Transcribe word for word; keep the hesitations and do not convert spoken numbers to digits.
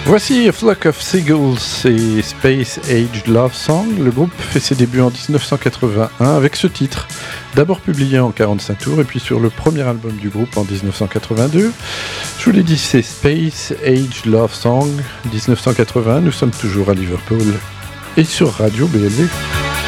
Voici A Flock of Seagulls et Space Age Love Song. Le groupe fait ses débuts en dix-neuf cent quatre-vingt-un avec ce titre, d'abord publié en quarante-cinq tours et puis sur le premier album du groupe en dix-neuf cent quatre-vingt-deux. Je vous l'ai dit, c'est Space Age Love Song, dix-neuf cent quatre-vingt. Nous sommes toujours à Liverpool et sur Radio B L V.